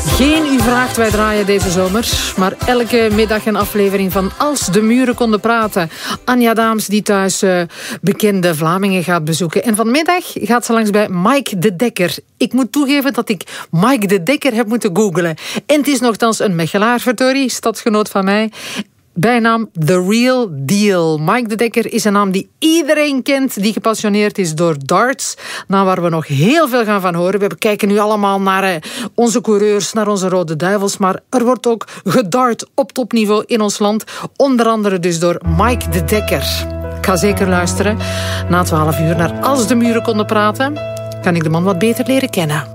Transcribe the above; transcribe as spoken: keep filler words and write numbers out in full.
Geen U Vraagt, wij draaien deze zomer. Maar elke middag een aflevering van Als de Muren Konden Praten. Anja Daams die thuis uh, bekende Vlamingen gaat bezoeken. En vanmiddag gaat ze langs bij Mike de Dekker. Ik moet toegeven dat ik Mike de Dekker heb moeten googlen. En het is nogthans een Mechelaar, verdorie, stadgenoot van mij. Bijnaam The Real Deal. Mike de Dekker is een naam die iedereen kent, die gepassioneerd is door darts. Nou, waar we nog heel veel gaan van horen. We kijken nu allemaal naar uh, onze coureurs, naar onze Rode Duivels. Maar er wordt ook gedart op topniveau in ons land. Onder andere dus door Mike de Dekker. Ik ga zeker luisteren na twaalf uur naar Als de Muren Konden Praten. Kan ik de man wat beter leren kennen.